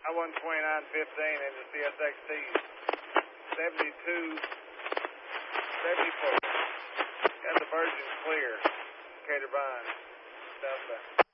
I-129-15 into CSXT 72-74. Got the Virgin clear. Cater Vine. Southbound.